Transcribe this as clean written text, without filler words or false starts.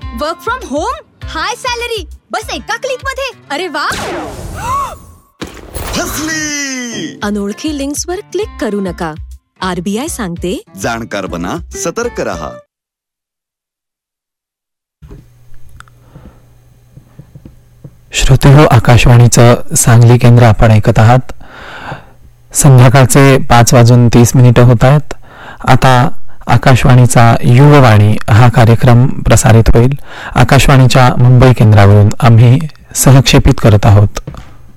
Work from home, high salary, बस एका click मध्ये. अरे वा. फसली. अनोळखी लिंक्सवर क्लिक करू नका. RBI सांगते, जाणकार बना, सतर्क रहा. श्रोतेहो, आकाशवाणीचं सांगली केंद्र आपण ऐकत आहात. संध्याकाळचे 5:30 होत आहेत. आता आकाशवाणीचा युववाणी हा कार्यक्रम प्रसारित होईल. आकाशवाणीच्या मुंबई केंद्रावरून आम्ही सहक्षेपित करत आहोत.